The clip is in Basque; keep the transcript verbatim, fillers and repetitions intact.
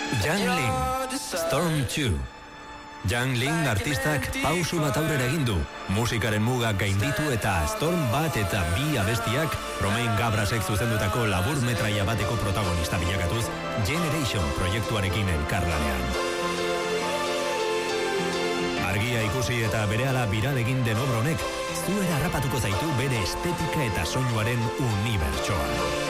Jan Lin, Storm two. Jan Lin artistak pausu bat aurrera egin du. Musikaren mugak gainditu eta Storm bat eta bi abestiak Romain Gabrasek zuzendutako labur metraia bateko protagonista bilakatuz Generation proiektuarekin elkarlanean. Argia ikusi eta berehala viral egin den obra honek zuera harrapatuko zaitu bere estetika eta soinuaren unibertsoa.